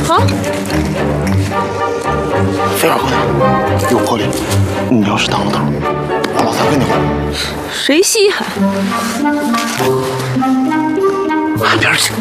好。 非要喝点，有魄力。你要是当了头，我老三跟你混。 谁稀罕？ 一边去。